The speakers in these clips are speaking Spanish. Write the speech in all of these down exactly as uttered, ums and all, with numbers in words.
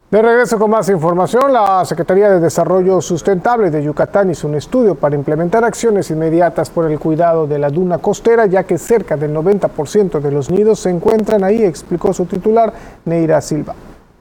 De regreso con más información, la Secretaría de Desarrollo Sustentable de Yucatán hizo un estudio para implementar acciones inmediatas por el cuidado de la duna costera, ya que cerca del noventa por ciento de los nidos se encuentran ahí, explicó su titular, Neira Silva.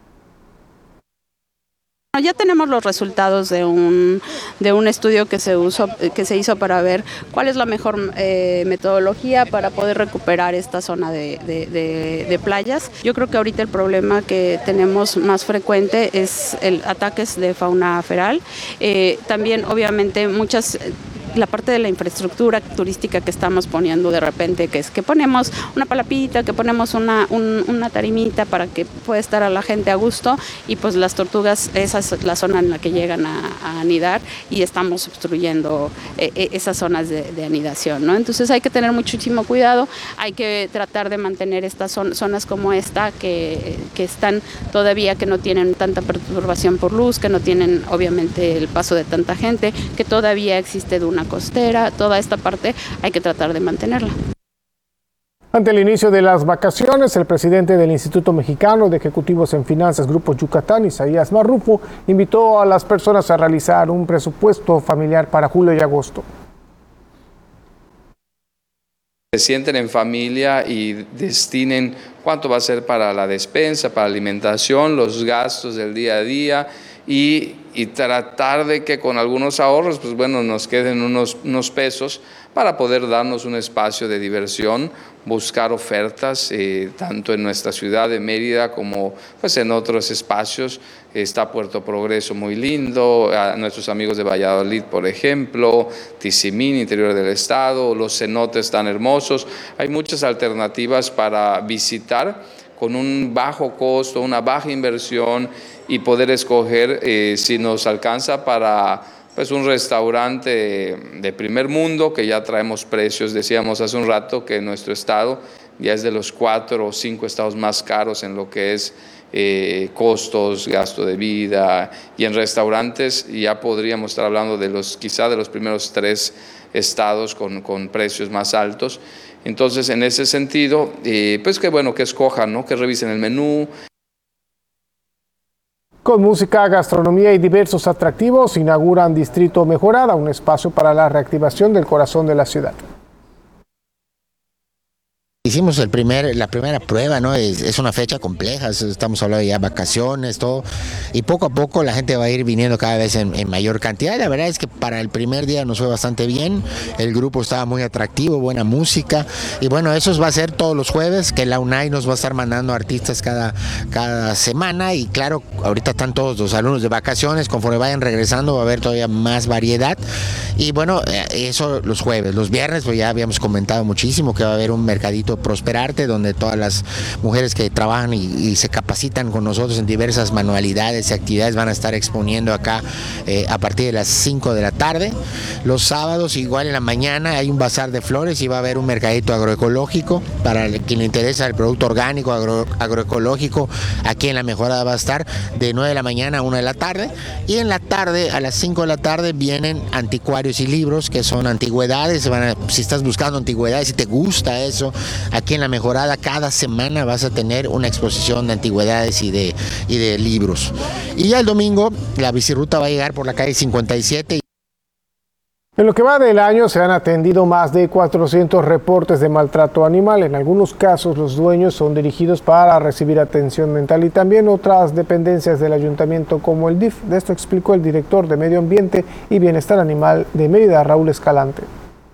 Ya tenemos los resultados de un, de un estudio que se, usó, que se hizo para ver cuál es la mejor eh, metodología para poder recuperar esta zona de, de, de, de playas. Yo creo que ahorita el problema que tenemos más frecuente es el ataques de fauna feral. Eh, también obviamente muchas... la parte de la infraestructura turística que estamos poniendo de repente, que es que ponemos una palapita, que ponemos una, un, una tarimita para que pueda estar a la gente a gusto, y pues las tortugas, esa es la zona en la que llegan a, a anidar, y estamos obstruyendo eh, esas zonas de, de anidación, ¿no? Entonces hay que tener muchísimo cuidado, hay que tratar de mantener estas zon, zonas como esta, que, que están todavía, que no tienen tanta perturbación por luz, que no tienen obviamente el paso de tanta gente, que todavía existe de una costera, toda esta parte hay que tratar de mantenerla. Ante el inicio de las vacaciones, el presidente del Instituto Mexicano de Ejecutivos en Finanzas, Grupo Yucatán, Isaías Marrufo, invitó a las personas a realizar un presupuesto familiar para julio y agosto. Se sienten en familia y destinen cuánto va a ser para la despensa, para la alimentación, los gastos del día a día, y, y tratar de que con algunos ahorros, pues bueno, nos queden unos, unos pesos para poder darnos un espacio de diversión, buscar ofertas, eh, tanto en nuestra ciudad de Mérida como pues, en otros espacios. Está Puerto Progreso muy lindo, a nuestros amigos de Valladolid, por ejemplo, Tizimín, interior del estado, los cenotes tan hermosos. Hay muchas alternativas para visitar con un bajo costo, una baja inversión, y poder escoger eh, si nos alcanza para pues, un restaurante de primer mundo, que ya traemos precios. Decíamos hace un rato que nuestro estado ya es de los cuatro o cinco estados más caros en lo que es eh, costos, gasto de vida, y en restaurantes ya podríamos estar hablando de los quizá de los primeros tres estados con, con precios más altos. Entonces, en ese sentido, eh, pues que bueno, que escojan, ¿no? Que revisen el menú. Con música, gastronomía y diversos atractivos, inauguran Distrito Mejorada, un espacio para la reactivación del corazón de la ciudad. Hicimos el primer, la primera prueba, ¿no? Es, es una fecha compleja, estamos hablando ya de vacaciones, todo, y poco a poco la gente va a ir viniendo cada vez en, en mayor cantidad. La verdad es que para el primer día nos fue bastante bien, el grupo estaba muy atractivo, buena música, y bueno, eso va a ser todos los jueves, que la UNAI nos va a estar mandando artistas cada, cada semana, y claro, ahorita están todos los alumnos de vacaciones, conforme vayan regresando va a haber todavía más variedad, y bueno, eso los jueves. Los viernes, pues ya habíamos comentado muchísimo que va a haber un mercadito Prosperarte, donde todas las mujeres que trabajan y, y se capacitan con nosotros en diversas manualidades y actividades van a estar exponiendo acá eh, a partir de las cinco de la tarde. Los sábados, igual en la mañana, hay un bazar de flores y va a haber un mercadito agroecológico para quien le interesa el producto orgánico, agro, agroecológico. Aquí en La Mejorada va a estar de nueve de la mañana a una de la tarde, y en la tarde, a las cinco de la tarde, vienen anticuarios y libros, que son antigüedades. Van a, si estás buscando antigüedades, si te gusta eso, aquí en La Mejorada cada semana vas a tener una exposición de antigüedades y de, y de libros. Y ya el domingo la bicirruta va a llegar por la calle cincuenta y siete. En lo que va del año se han atendido más de cuatrocientos reportes de maltrato animal. En algunos casos los dueños son dirigidos para recibir atención mental, y también otras dependencias del ayuntamiento como el D I F. De esto explicó el director de Medio Ambiente y Bienestar Animal de Mérida, Raúl Escalante.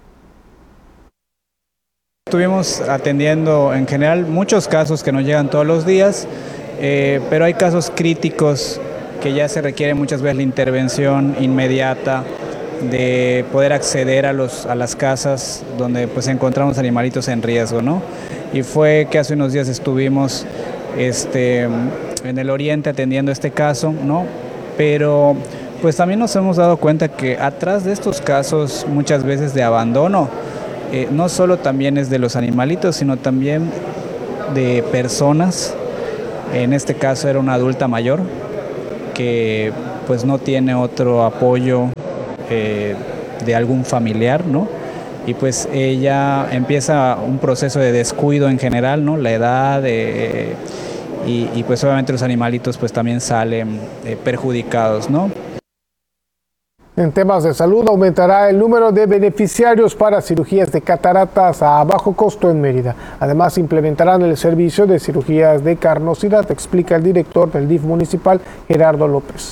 Estuvimos atendiendo en general muchos casos que nos llegan todos los días, eh, pero hay casos críticos que ya se requiere muchas veces la intervención inmediata, de poder acceder a, los, a las casas donde pues encontramos animalitos en riesgo, ¿no? Y fue que hace unos días estuvimos este, en el oriente atendiendo este caso, ¿no? Pero pues también nos hemos dado cuenta que atrás de estos casos muchas veces de abandono, eh, no solo también es de los animalitos, sino también de personas. En este caso era una adulta mayor que pues no tiene otro apoyo Eh, de algún familiar, ¿no? Y pues ella empieza un proceso de descuido en general, ¿no? La edad, eh, y, y pues obviamente los animalitos pues también salen eh, perjudicados, ¿no? En temas de salud, aumentará el número de beneficiarios para cirugías de cataratas a bajo costo en Mérida. Además, implementarán el servicio de cirugías de carnosidad, explica el director del D I F municipal, Gerardo López.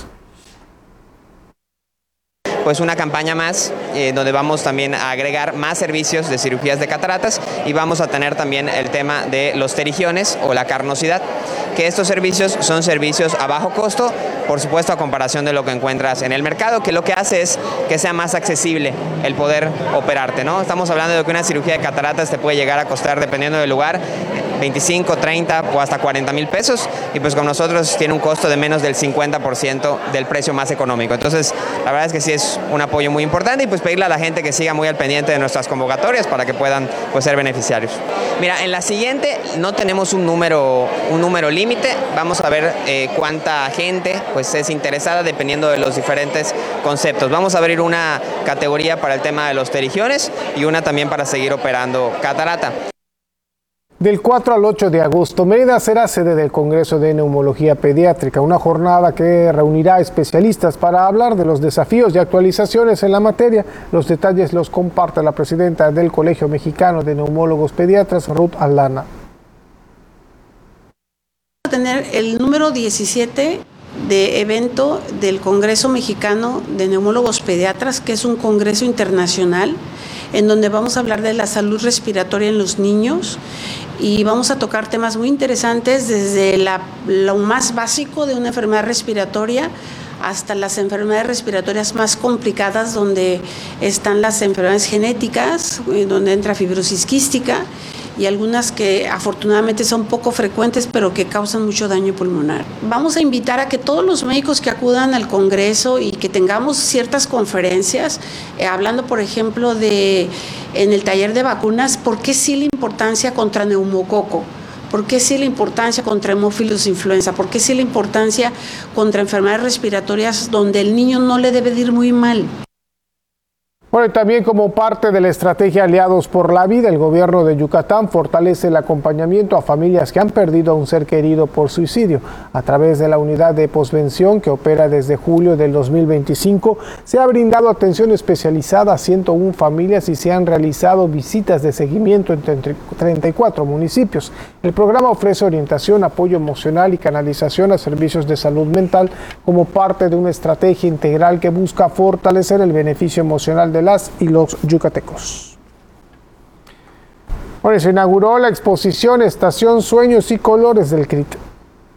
Pues una campaña más eh, donde vamos también a agregar más servicios de cirugías de cataratas y vamos a tener también el tema de los pterigiones o la carnosidad, que estos servicios son servicios a bajo costo, por supuesto a comparación de lo que encuentras en el mercado, que lo que hace es que sea más accesible el poder operarte, ¿no? Estamos hablando de que una cirugía de cataratas te puede llegar a costar, dependiendo del lugar, veinticinco, treinta o hasta cuarenta mil pesos, y pues con nosotros tiene un costo de menos del cincuenta por ciento del precio más económico. Entonces, la verdad es que sí es un apoyo muy importante, y pues pedirle a la gente que siga muy al pendiente de nuestras convocatorias para que puedan pues ser beneficiarios. Mira, en la siguiente no tenemos un número, un número límite, vamos a ver eh, cuánta gente pues es interesada dependiendo de los diferentes conceptos. Vamos a abrir una categoría para el tema de los pterigiones y una también para seguir operando catarata. Del cuatro al ocho de agosto, Mérida será sede del Congreso de Neumología Pediátrica, una jornada que reunirá especialistas para hablar de los desafíos y actualizaciones en la materia. Los detalles los comparte la presidenta del Colegio Mexicano de Neumólogos Pediatras, Ruth Aldana. Vamos a tener el número diecisiete de evento del Congreso Mexicano de Neumólogos Pediatras, que es un congreso internacional en donde vamos a hablar de la salud respiratoria en los niños y vamos a tocar temas muy interesantes desde la, lo más básico de una enfermedad respiratoria hasta las enfermedades respiratorias más complicadas, donde están las enfermedades genéticas, donde entra fibrosis quística y algunas que afortunadamente son poco frecuentes pero que causan mucho daño pulmonar. Vamos a invitar a que todos los médicos que acudan al Congreso y que tengamos ciertas conferencias, eh, hablando por ejemplo de en el taller de vacunas, ¿por qué sí la importancia contra neumococo? ¿Por qué sí la importancia contra hemófilos influenza? ¿Por qué sí la importancia contra enfermedades respiratorias donde el niño no le debe de ir muy mal? Bueno, y también como parte de la estrategia Aliados por la Vida, el gobierno de Yucatán fortalece el acompañamiento a familias que han perdido a un ser querido por suicidio. A través de la unidad de posvención que opera desde julio del dos mil veinticinco, se ha brindado atención especializada a ciento una familias y se han realizado visitas de seguimiento en treinta y cuatro municipios. El programa ofrece orientación, apoyo emocional y canalización a servicios de salud mental como parte de una estrategia integral que busca fortalecer el beneficio emocional de de las y los yucatecos. Bueno, se inauguró la exposición Estación Sueños y Colores del C R I T.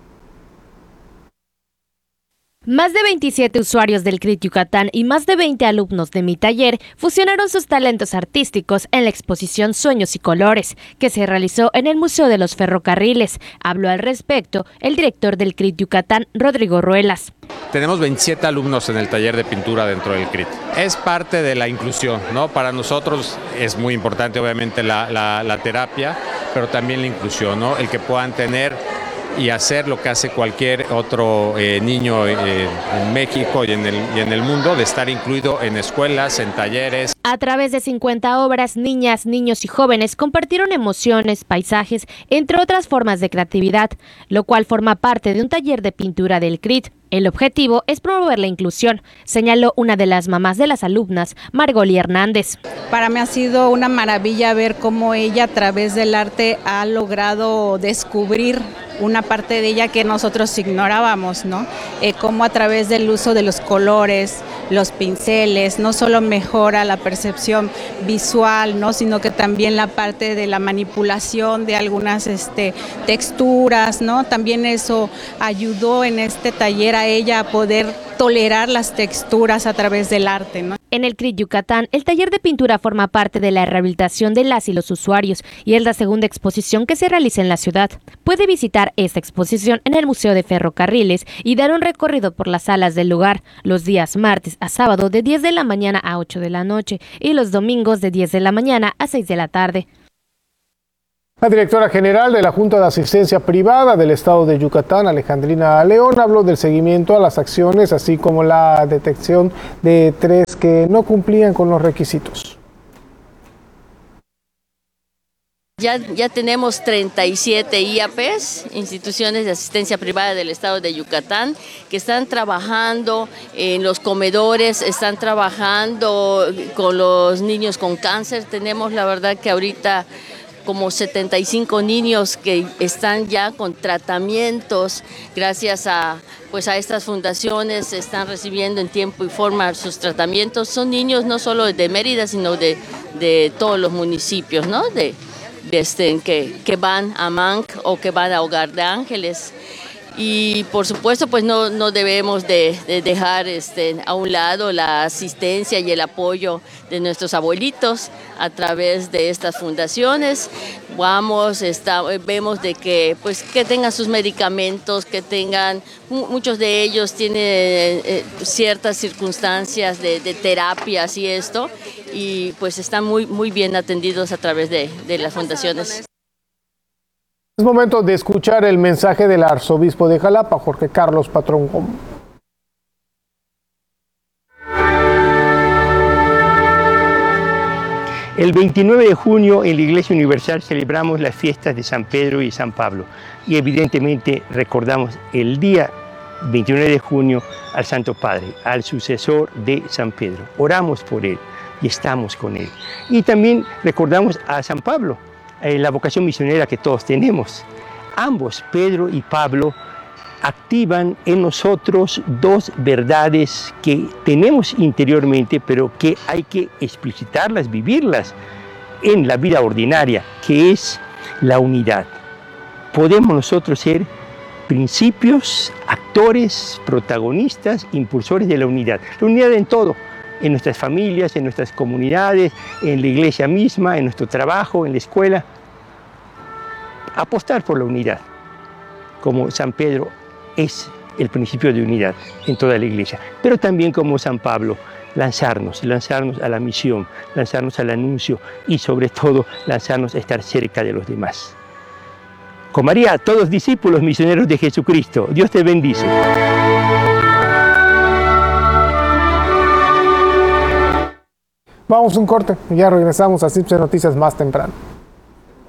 Más de veintisiete usuarios del C R I T Yucatán y más de veinte alumnos de mi taller fusionaron sus talentos artísticos en la exposición Sueños y Colores, que se realizó en el Museo de los Ferrocarriles. Habló al respecto el director del C R I T Yucatán, Rodrigo Ruelas. Tenemos veintisiete alumnos en el taller de pintura dentro del C R I T. Es parte de la inclusión, ¿no? Para nosotros es muy importante obviamente la, la, la terapia, pero también la inclusión, ¿no? El que puedan tener y hacer lo que hace cualquier otro eh, niño eh, en México y en, el, y en el mundo, de estar incluido en escuelas, en talleres. A través de cincuenta obras, niñas, niños y jóvenes compartieron emociones, paisajes, entre otras formas de creatividad, lo cual forma parte de un taller de pintura del C R I T. El objetivo es promover la inclusión, señaló una de las mamás de las alumnas, Margoli Hernández. Para mí ha sido una maravilla ver cómo ella a través del arte ha logrado descubrir una parte de ella que nosotros ignorábamos, ¿no? Eh, cómo a través del uso de los colores, los pinceles, no solo mejora la percepción visual, ¿no? Sino que también la parte de la manipulación de algunas este, texturas, ¿no? También eso ayudó en este taller a ella a poder tolerar las texturas a través del arte, ¿no? En el C R I T Yucatán, el taller de pintura forma parte de la rehabilitación de las y los usuarios y es la segunda exposición que se realiza en la ciudad. Puede visitar esta exposición en el Museo de Ferrocarriles y dar un recorrido por las salas del lugar los días martes a sábado de diez de la mañana a ocho de la noche y los domingos de diez de la mañana a seis de la tarde. La directora general de la Junta de Asistencia Privada del Estado de Yucatán, Alejandrina León, habló del seguimiento a las acciones, así como la detección de tres que no cumplían con los requisitos. Ya, ya tenemos treinta y siete I A Pes, instituciones de asistencia privada del estado de Yucatán, que están trabajando en los comedores, están trabajando con los niños con cáncer. Tenemos la verdad que ahorita como setenta y cinco niños que están ya con tratamientos gracias a, pues a estas fundaciones, están recibiendo en tiempo y forma sus tratamientos. Son niños no solo de Mérida, sino de, de todos los municipios, ¿no? De, de este, que, que van a M A N C o que van a Hogar de Ángeles. Y por supuesto pues no, no debemos de, de dejar este, a un lado la asistencia y el apoyo de nuestros abuelitos a través de estas fundaciones. Vamos, está, vemos de que, pues, que tengan sus medicamentos, que tengan, muchos de ellos tienen eh, ciertas circunstancias de, de terapias y esto, y pues están muy, muy bien atendidos a través de, de las fundaciones. Es momento de escuchar el mensaje del arzobispo de Jalapa, Jorge Carlos Patrón Gómez. El veintinueve de junio en la Iglesia Universal celebramos las fiestas de San Pedro y San Pablo y evidentemente recordamos el día veintinueve de junio al Santo Padre, al sucesor de San Pedro. Oramos por él y estamos con él. Y también recordamos a San Pablo, eh, la vocación misionera que todos tenemos. Ambos, Pedro y Pablo, activan en nosotros dos verdades que tenemos interiormente, pero que hay que explicitarlas, vivirlas en la vida ordinaria, que es la unidad. Podemos nosotros ser principios, actores, protagonistas, impulsores de la unidad. La unidad en todo, en nuestras familias, en nuestras comunidades, en la iglesia misma, en nuestro trabajo, en la escuela. Apostar por la unidad, como San Pedro es el principio de unidad en toda la iglesia, pero también como San Pablo, lanzarnos, lanzarnos a la misión, lanzarnos al anuncio y sobre todo lanzarnos a estar cerca de los demás. Con María, todos discípulos misioneros de Jesucristo. Dios te bendice. Vamos a un corte y ya regresamos a C I P C Noticias más temprano.